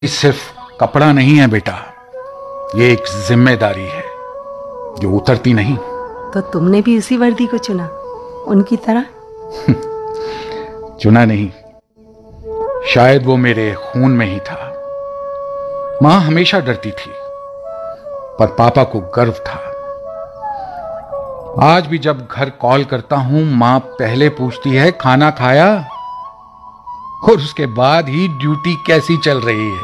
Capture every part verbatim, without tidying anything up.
ये सिर्फ कपड़ा नहीं है बेटा, ये एक जिम्मेदारी है जो उतरती नहीं। तो तुमने भी उसी वर्दी को चुना उनकी तरह? चुना नहीं, शायद वो मेरे खून में ही था। मां हमेशा डरती थी, पर पापा को गर्व था। आज भी जब घर कॉल करता हूं, मां पहले पूछती है खाना खाया, और उसके बाद ही ड्यूटी कैसी चल रही है।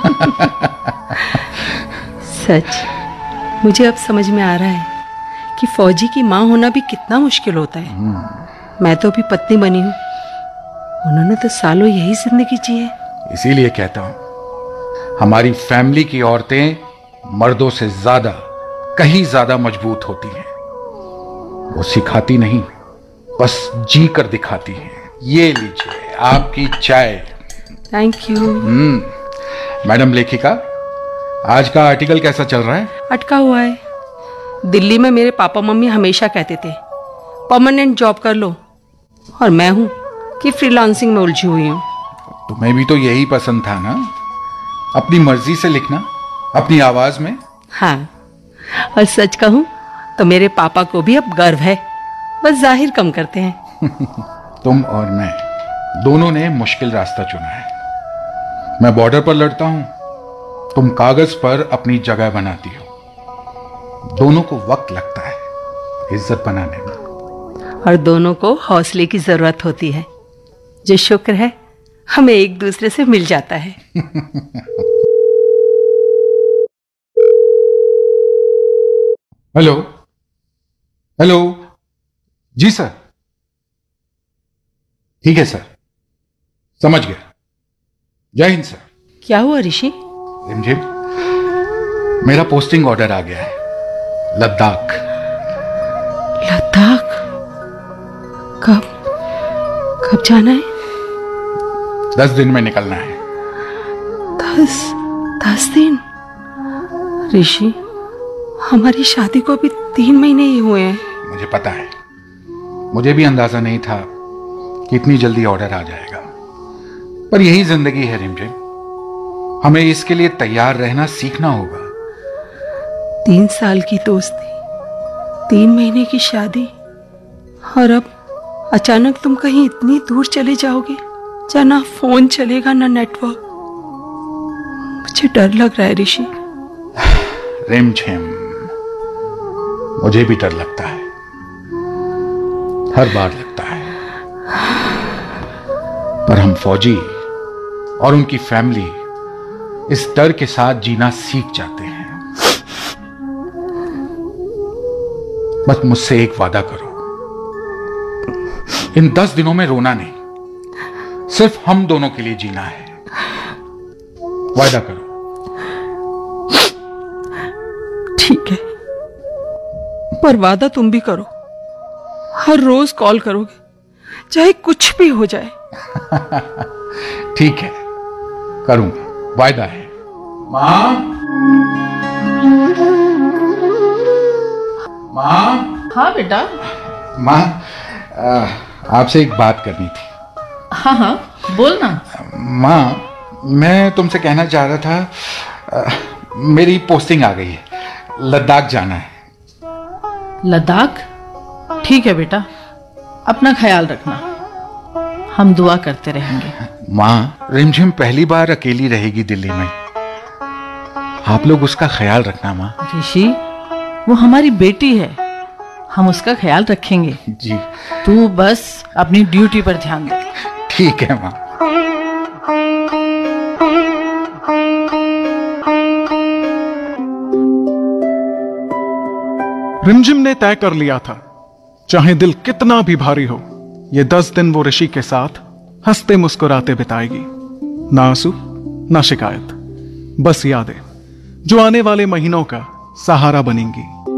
सच, मुझे अब समझ में आ रहा है कि फौजी की मां होना भी कितना मुश्किल होता है। मैं तो अभी पत्नी बनी हूं, उन्होंने तो सालों यही जिंदगी जी है। इसीलिए कहता हूं, हमारी फैमिली की औरतें मर्दों से ज्यादा, कहीं ज्यादा मजबूत होती हैं। वो सिखाती नहीं, बस जी कर दिखाती हैं। ये लीजिए आपकी चाय। Thank you. हम्म मैडम लेखिका, आज का आर्टिकल कैसा चल रहा है? अटका हुआ है। दिल्ली में मेरे पापा मम्मी हमेशा कहते थे परमानेंट जॉब कर लो, और मैं हूं कि फ्रीलांसिंग में उलझी हुई हूं। तुम्हें भी तो यही पसंद था ना, अपनी मर्जी से लिखना, अपनी आवाज में। हाँ, और सच कहूं तो मेरे पापा को भी अब गर्व है, बस जाहिर कम करते हैं। तुम और मैं दोनों ने मुश्किल रास्ता चुना है। मैं बॉर्डर पर लड़ता हूं, तुम कागज पर अपनी जगह बनाती हो। दोनों को वक्त लगता है इज्जत बनाने में, और दोनों को हौसले की जरूरत होती है, जो शुक्र है हमें एक दूसरे से मिल जाता है। हेलो हेलो, जी सर। ठीक है सर, समझ गया। जय हिंद सर। क्या हुआ ऋषि? रिमझिम, मेरा पोस्टिंग ऑर्डर आ गया है। लद्दाख। लद्दाख? कब कब जाना है? दस दिन में निकलना है। दस दस दिन? ऋषि, हमारी शादी को अभी तीन महीने ही हुए हैं। मुझे पता है, मुझे भी अंदाजा नहीं था कि इतनी जल्दी ऑर्डर आ जाएगा, पर यही जिंदगी है रिमझिम। हमें इसके लिए तैयार रहना सीखना होगा। तीन साल की दोस्ती, तीन महीने की शादी, और अब अचानक तुम कहीं इतनी दूर चले जाओगे जहाँ ना फोन चलेगा ना नेटवर्क। मुझे डर लग रहा है ऋषि। रिमझिम, मुझे भी डर लगता है, हर बार लगता है, पर हम फौजी और उनकी फैमिली इस डर के साथ जीना सीख जाते हैं। बस मुझसे एक वादा करो, इन दस दिनों में रोना नहीं, सिर्फ हम दोनों के लिए जीना है। वादा करो। ठीक है, पर वादा तुम भी करो, हर रोज कॉल करोगे, चाहे कुछ भी हो जाए। ठीक है, करूंगा, वायदा है। मां, मां। हाँ बेटा। मां, आपसे एक बात करनी थी। हाँ हाँ, बोलना। मां, मैं तुमसे कहना चाह रहा था, आ, मेरी पोस्टिंग आ गई है, लद्दाख जाना है। लद्दाख? ठीक है बेटा, अपना ख्याल रखना, हम दुआ करते रहेंगे। मां, रिमझिम पहली बार अकेली रहेगी दिल्ली में, आप लोग उसका ख्याल रखना। मां। ऋषि, वो हमारी बेटी है, हम उसका ख्याल रखेंगे। जी। तू बस अपनी ड्यूटी पर ध्यान दे। ठीक है मां। रिमझिम ने तय कर लिया था, चाहे दिल कितना भी भारी हो, ये दस दिन वो ऋषि के साथ हंसते मुस्कुराते बिताएगी। ना आंसू, ना शिकायत, बस यादें जो आने वाले महीनों का सहारा बनेंगी।